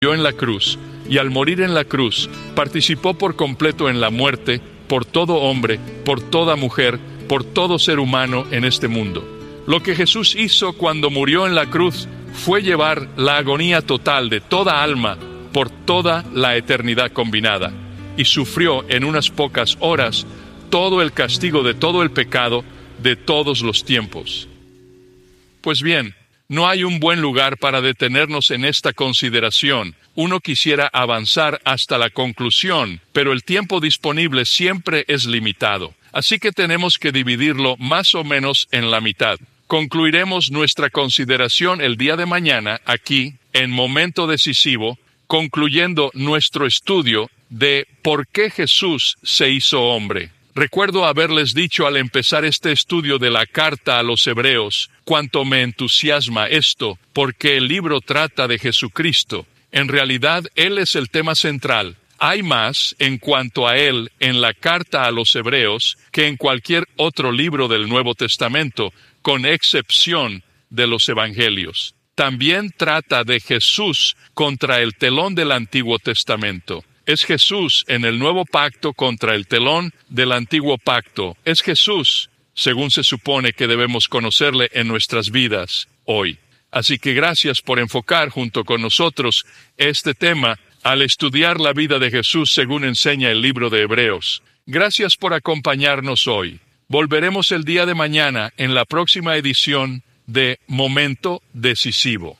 en la cruz, y al morir en la cruz, participó por completo en la muerte por todo hombre, por toda mujer, por todo ser humano en este mundo. Lo que Jesús hizo cuando murió en la cruz fue llevar la agonía total de toda alma por toda la eternidad combinada, y sufrió en unas pocas horas todo el castigo de todo el pecado de todos los tiempos. Pues bien, no hay un buen lugar para detenernos en esta consideración. Uno quisiera avanzar hasta la conclusión, pero el tiempo disponible siempre es limitado. Así que tenemos que dividirlo más o menos en la mitad. Concluiremos nuestra consideración el día de mañana aquí, en Momento Decisivo, concluyendo nuestro estudio de por qué Jesús se hizo hombre. Recuerdo haberles dicho al empezar este estudio de la carta a los Hebreos, cuánto me entusiasma esto, porque el libro trata de Jesucristo. En realidad, Él es el tema central. Hay más en cuanto a Él en la carta a los Hebreos que en cualquier otro libro del Nuevo Testamento, con excepción de los Evangelios. También trata de Jesús contra el telón del Antiguo Testamento. Es Jesús en el Nuevo Pacto contra el telón del Antiguo Pacto. Es Jesús, según se supone que debemos conocerle en nuestras vidas hoy. Así que gracias por enfocar junto con nosotros este tema al estudiar la vida de Jesús según enseña el libro de Hebreos. Gracias por acompañarnos hoy. Volveremos el día de mañana en la próxima edición de Momento Decisivo.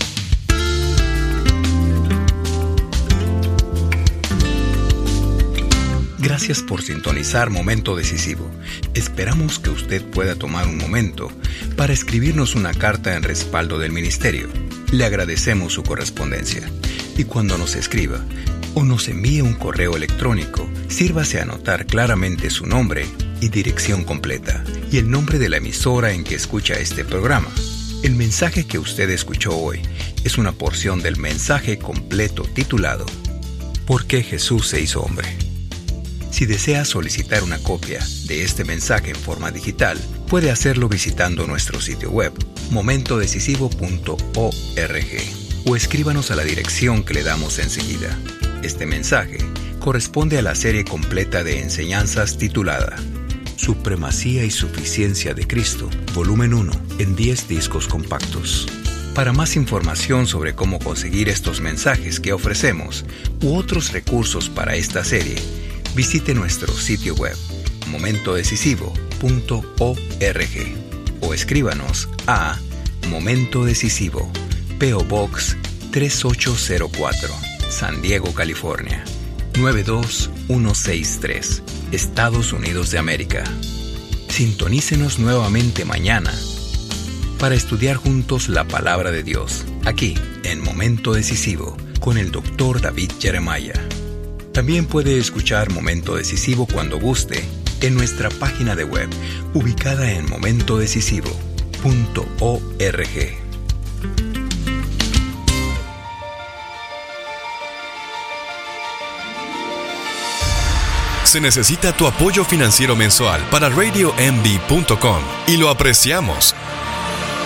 Gracias por sintonizar Momento Decisivo. Esperamos que usted pueda tomar un momento para escribirnos una carta en respaldo del ministerio. Le agradecemos su correspondencia. Y cuando nos escriba o nos envíe un correo electrónico, sírvase a anotar claramente su nombre y dirección completa y el nombre de la emisora en que escucha este programa. El mensaje que usted escuchó hoy es una porción del mensaje completo titulado ¿Por qué Jesús se hizo hombre? Si desea solicitar una copia de este mensaje en forma digital, puede hacerlo visitando nuestro sitio web, momentodecisivo.org, o escríbanos a la dirección que le damos enseguida. Este mensaje corresponde a la serie completa de enseñanzas titulada Supremacía y Suficiencia de Cristo, volumen 1, en 10 discos compactos. Para más información sobre cómo conseguir estos mensajes que ofrecemos u otros recursos para esta serie, visite nuestro sitio web, momentodecisivo.org, o escríbanos a Momento Decisivo, P.O. Box 3804, San Diego, California, 92163, Estados Unidos de América. Sintonícenos nuevamente mañana para estudiar juntos la Palabra de Dios, aquí en Momento Decisivo, con el Dr. David Jeremiah. También puede escuchar Momento Decisivo cuando guste en nuestra página de web, ubicada en momentodecisivo.org. Se necesita tu apoyo financiero mensual para RadioMD.com y lo apreciamos.